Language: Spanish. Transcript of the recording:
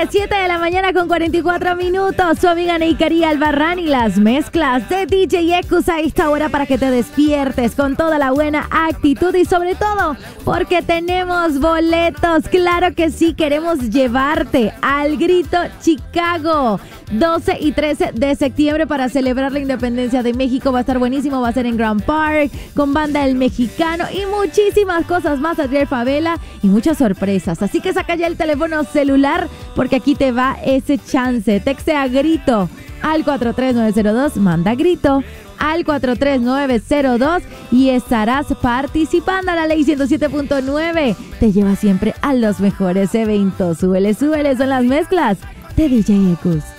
las 7 de la mañana con 44 minutos. Su amiga Neikari Albarrán y las mezclas de DJ Ekus a esta hora para que te despiertes con toda la buena actitud y sobre todo porque tenemos boletos. Claro que sí, queremos llevarte al Grito Chicago. 12 y 13 de septiembre para celebrar la independencia de México. Va a estar buenísimo, va a ser en Grand Park con Banda El Mexicano y muchísimas cosas más. Adriel Favela y muchas sorpresas. Así que saca ya el teléfono celular porque aquí te va ese chance. Textea Grito al 43902, manda Grito al 43902 y estarás participando. La ley 107.9 te lleva siempre a los mejores eventos. Súbele, súbele, son las mezclas de DJ Ekus.